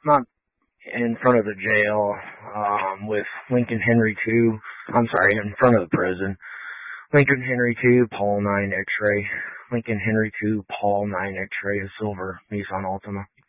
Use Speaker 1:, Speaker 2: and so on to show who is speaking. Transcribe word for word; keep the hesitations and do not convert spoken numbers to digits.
Speaker 1: not in front of the jail, um, with Lincoln Henry two. I'm sorry, in front of the prison. Lincoln Henry two, Paul nine X-ray. Lincoln Henry two, Paul nine X-ray, a silver Nissan Altima.